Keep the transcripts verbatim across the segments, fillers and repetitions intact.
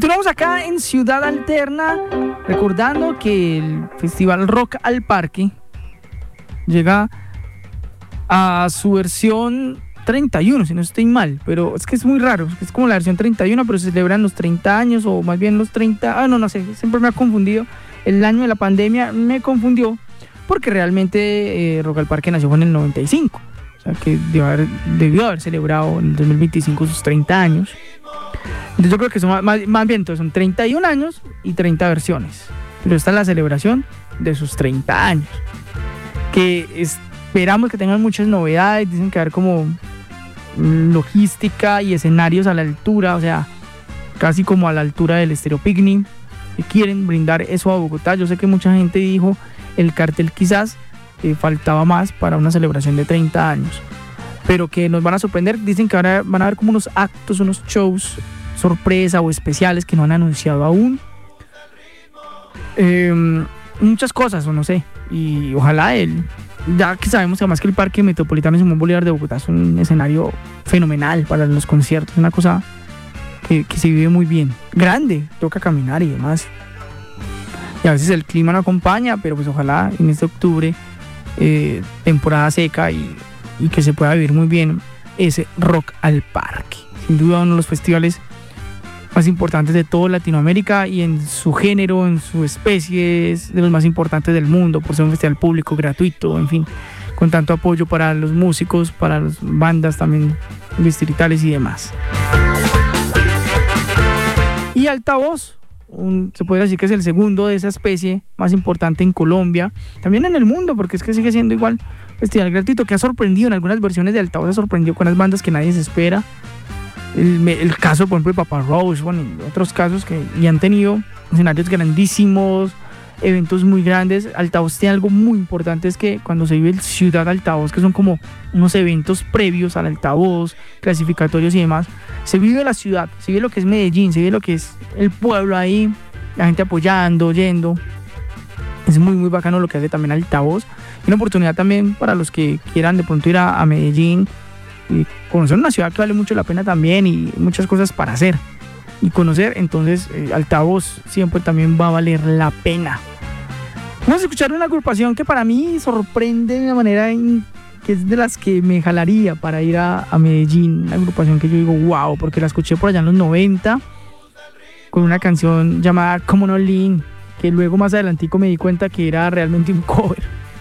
Continuamos acá en Ciudad Alterna, recordando que el Festival Rock al Parque llega a su versión treinta y uno, si no estoy mal, pero es que es muy raro, es como la versión treinta y uno, pero se celebran los treinta años, o más bien los treinta, ah, no, no sé, siempre me ha confundido, el año de la pandemia me confundió, porque realmente eh, Rock al Parque nació en el noventa y cinco, o sea que debió haber, debió haber celebrado en el dos mil veinticinco sus treinta años. Entonces yo creo que son más, más bien entonces son treinta y un años y treinta versiones, pero esta es la celebración de sus treinta años, que esperamos que tengan muchas novedades. Dicen que va a haber como logística y escenarios a la altura, o sea, casi como a la altura del Estéreo Picnic, y quieren brindar eso a Bogotá. Yo sé que mucha gente dijo el cartel quizás eh, faltaba más para una celebración de treinta años, pero que nos van a sorprender. Dicen que van a, van a haber como unos actos, unos shows sorpresa o especiales que no han anunciado aún, eh, muchas cosas, o no sé, y ojalá él, ya que sabemos además que el Parque Metropolitano Simón Bolívar de Bogotá es un escenario fenomenal para los conciertos, una cosa que, que se vive muy bien, grande, toca caminar y demás, y a veces el clima no acompaña, pero pues ojalá en este octubre, eh, temporada seca, y, y que se pueda vivir muy bien ese Rock al Parque. Sin duda uno de los festivales más importantes de toda Latinoamérica, y en su género, en su especie, es de los más importantes del mundo, por ser un festival público, gratuito, en fin, con tanto apoyo para los músicos, para las bandas también distritales y demás. Y Altavoz, un, se puede decir que es el segundo de esa especie más importante en Colombia, también en el mundo, porque es que sigue siendo igual festival gratuito, que ha sorprendido en algunas versiones de Altavoz, ha sorprendido con las bandas que nadie se espera. El, el caso, por ejemplo, de Papa Roach, bueno, y otros casos que y han tenido escenarios grandísimos, eventos muy grandes. Altavoz tiene algo muy importante, es que cuando se vive el Ciudad Altavoz, que son como unos eventos previos al Altavoz, clasificatorios y demás, se vive la ciudad, se vive lo que es Medellín, se vive lo que es el pueblo ahí, la gente apoyando, yendo. Es muy muy bacano lo que hace también Altavoz. Y una oportunidad también para los que quieran de pronto ir a, a Medellín y conocer una ciudad que vale mucho la pena también, y muchas cosas para hacer y conocer. Entonces eh, Altavoz siempre también va a valer la pena. Vamos a escuchar una agrupación que para mí sorprende de una manera en, que es de las que me jalaría para ir a, a Medellín. Una agrupación que yo digo wow, porque la escuché por allá en los noventa con una canción llamada Come On Lean, que luego más adelantico me di cuenta que era realmente un cover,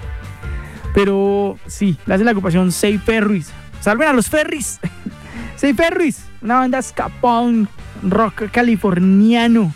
pero sí, la hace la agrupación Say Ferris. ¡Salven a los ferries! Say Ferris, una banda ska punk, rock californiano.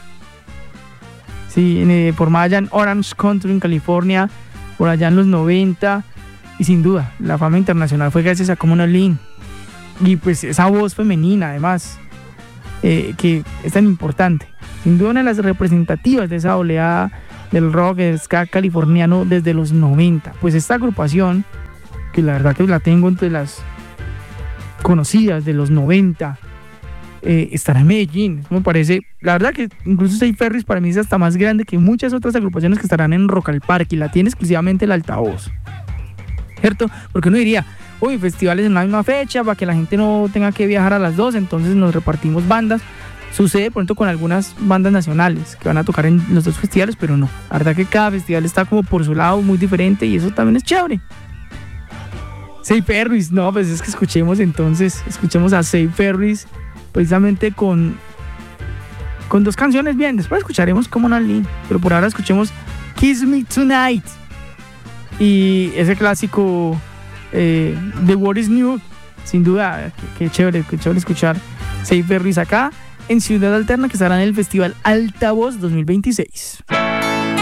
Sí, eh, formada allá en Orange Country, en California, por allá en los noventa. Y sin duda, la fama internacional fue gracias a Come On Lean. Y pues esa voz femenina, además, eh, que es tan importante. Sin duda, una de las representativas de esa oleada del rock, del ska californiano desde los noventa. Pues esta agrupación, que la verdad que la tengo entre las conocidas de los noventa, eh, estará en Medellín. Me parece, la verdad que incluso Say Ferris para mí es hasta más grande que muchas otras agrupaciones que estarán en Rock al Parque, y la tiene exclusivamente el Altavoz, ¿cierto? Porque uno diría, uy, festivales en la misma fecha para que la gente no tenga que viajar a las dos, entonces nos repartimos bandas. Sucede pronto con algunas bandas nacionales que van a tocar en los dos festivales, pero no, la verdad que cada festival está como por su lado muy diferente, y eso también es chévere. Say Ferris, no, pues es que escuchemos entonces, escuchemos a Say Ferris precisamente con, con dos canciones bien, después escucharemos Come On Lean, pero por ahora escuchemos Kiss Me Tonight y ese clásico eh, The World Is New. Sin duda, qué chévere, qué chévere escuchar Say Ferris acá en Ciudad Alterna, que estará en el Festival Altavoz dos mil veintiséis.